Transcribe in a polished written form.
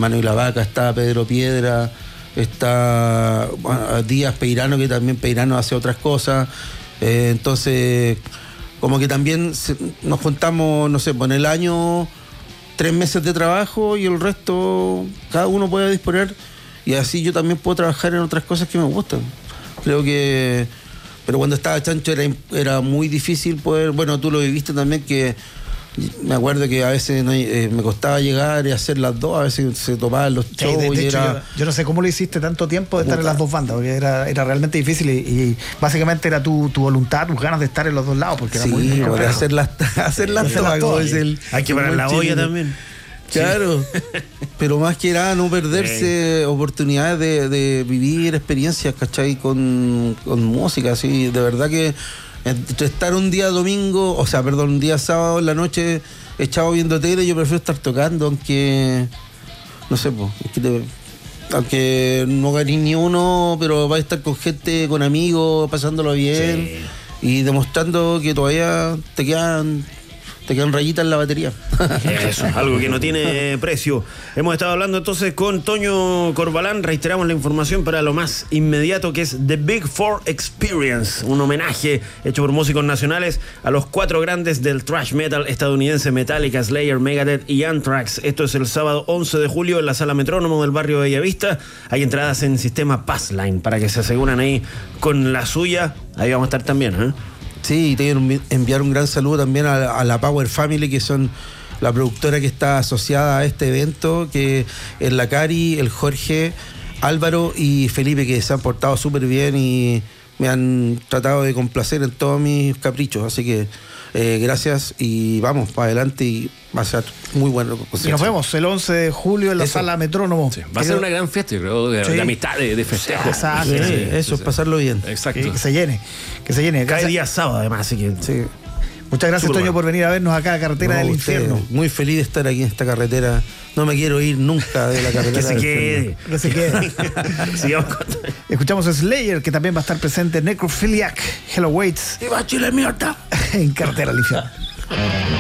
Hermano y la Vaca, está Pedro Piedra, está Díaz Peirano, que también Peirano hace otras cosas. Entonces, como que también nos juntamos, no sé, en el año 3 meses de trabajo y el resto cada uno puede disponer, y así yo también puedo trabajar en otras cosas que me gustan. Creo que... Pero cuando estaba Chancho era muy difícil poder... Bueno, tú lo viviste también, que me acuerdo que a veces me costaba llegar y hacer las dos, a veces se topaban los shows. De hecho, yo no sé cómo lo hiciste tanto tiempo de estar en las dos bandas, porque era realmente difícil y básicamente era tu voluntad, tus ganas de estar en los dos lados, porque era muy de hacerlas todas. Hay que parar la olla también. Claro, pero más que nada no perderse oportunidades de vivir experiencias, ¿cachai? Con música, así, de verdad que entre estar un día un día sábado en la noche echado viendo tele, yo prefiero estar tocando, aunque, no sé, aunque no gané ni uno, pero va a estar con gente, con amigos, pasándolo bien, y demostrando que todavía te quedan rayitas en la batería. Eso, algo que no tiene precio. Hemos estado hablando entonces con Toño Corbalán. Reiteramos la información para lo más inmediato, que es The Big Four Experience, un homenaje hecho por músicos nacionales a los 4 grandes del thrash metal estadounidense: Metallica, Slayer, Megadeth y Anthrax. Esto es el sábado 11 de julio en la Sala Metrónomo del barrio de Bellavista. Hay entradas en sistema Passline para que se aseguren ahí con la suya. Ahí vamos a estar también, ¿eh? Sí, te quiero enviar un gran saludo también a la Power Family, que son la productora que está asociada a este evento, que es la Cari, el Jorge, Álvaro y Felipe, que se han portado súper bien y me han tratado de complacer en todos mis caprichos. Así que gracias y vamos para adelante, y va a ser muy bueno. Y nos vemos el 11 de julio en la Sala Metrónomo. Sí, va a ser una gran fiesta, yo creo, de amistad, de festejo. Exacto. Eso es pasarlo bien. Exacto. Que se llene. Cae día sábado además, así que... Sí. Muchas gracias, Toño, por venir a vernos acá a Carretera del Infierno. Muy feliz de estar aquí en esta carretera. No me quiero ir nunca de la carretera. Que se quede. Que se quede. Escuchamos a Slayer, que también va a estar presente en Necrophiliac, Hello Waits. ¡Y va Chile mierda! En Carretera del Infierno.